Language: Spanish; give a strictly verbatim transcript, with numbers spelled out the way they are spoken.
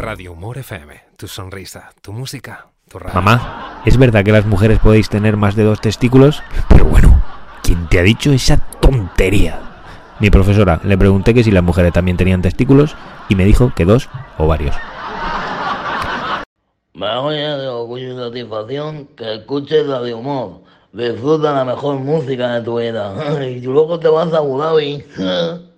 Radio Humor F M, tu sonrisa, tu música, tu radio. Mamá, ¿es verdad que las mujeres podéis tener más de dos testículos? Pero bueno, ¿quién te ha dicho esa tontería? Mi profesora, le pregunté que si las mujeres también tenían testículos y me dijo que dos o varios. Me hago ya de orgullo y satisfacción que escuches Radio Humor. Disfruta la mejor música de tu vida. Y luego te vas a Abu Dhabi.